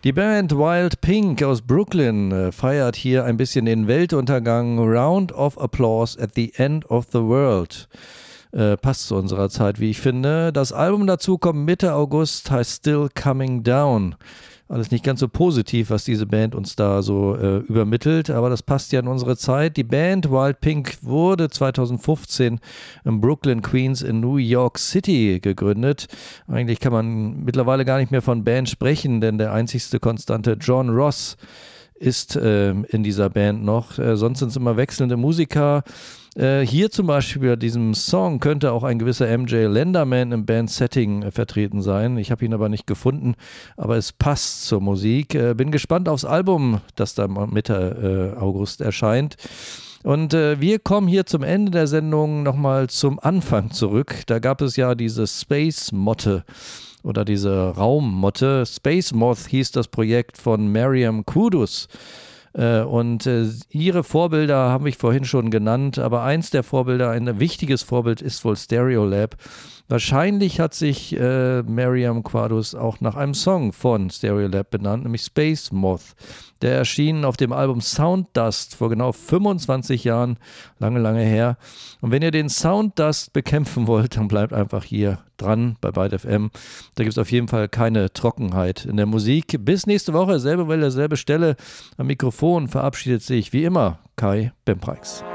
Die Band Wild Pink aus Brooklyn feiert hier ein bisschen den Weltuntergang. Round of Applause at the End of the World. Passt zu unserer Zeit, wie ich finde. Das Album dazu kommt Mitte August, heißt Still Coming Down. Alles nicht ganz so positiv, was diese Band uns da so übermittelt, aber das passt ja in unsere Zeit. Die Band Wild Pink wurde 2015 in Brooklyn, Queens in New York City gegründet. Eigentlich kann man mittlerweile gar nicht mehr von Band sprechen, denn der einzigste Konstante John Ross ist in dieser Band noch. Sonst sind es immer wechselnde Musiker. Hier zum Beispiel bei diesem Song könnte auch ein gewisser MJ Lenderman im Band-Setting vertreten sein. Ich habe ihn aber nicht gefunden, aber es passt zur Musik. Bin gespannt aufs Album, das da Mitte August erscheint. Und wir kommen hier zum Ende der Sendung nochmal zum Anfang zurück. Da gab es ja diese Space-Motte oder diese Raummotte. Space Moth hieß das Projekt von Miriam Kudus. Und ihre Vorbilder habe ich vorhin schon genannt, aber eins der Vorbilder, ein wichtiges Vorbild ist wohl Stereolab. Wahrscheinlich hat sich Miriam Quadus auch nach einem Song von Stereolab benannt, nämlich Space Moth. Der erschien auf dem Album Sound Dust vor genau 25 Jahren, lange, lange her. Und wenn ihr den Sound Dust bekämpfen wollt, dann bleibt einfach hier dran bei Byte FM. Da gibt es auf jeden Fall keine Trockenheit in der Musik. Bis nächste Woche, selbe Welle, selbe Stelle. Am Mikrofon verabschiedet sich wie immer Kai Bempreis.